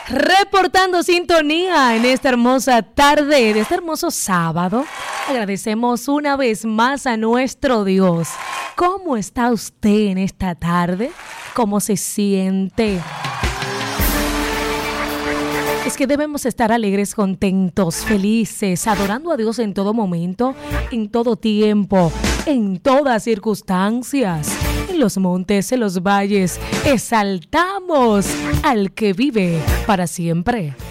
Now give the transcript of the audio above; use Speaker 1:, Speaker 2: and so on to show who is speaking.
Speaker 1: Reportando sintonía en esta hermosa tarde, de este hermoso sábado. Agradecemos una vez más a nuestro Dios. ¿Cómo está usted en esta tarde? ¿Cómo se siente? Es que debemos estar alegres, contentos, felices, adorando a Dios en todo momento, en todo tiempo, en todas circunstancias, en los montes, en los valles. Exaltamos al que vive para siempre.